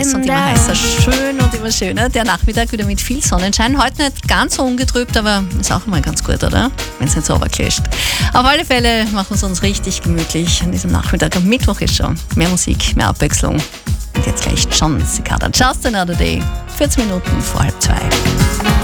heiß und immer heißer. Schön und immer schöner. Der Nachmittag wieder mit viel Sonnenschein. Heute nicht ganz so ungetrübt, aber ist auch immer ganz gut, oder? Wenn es nicht so runterklischt. Auf alle Fälle machen wir es uns richtig gemütlich an diesem Nachmittag. Am Mittwoch ist schon mehr Musik, mehr Abwechslung. Und jetzt gleich John Cicada. Just Another Day. 14 Minuten vor 2:30.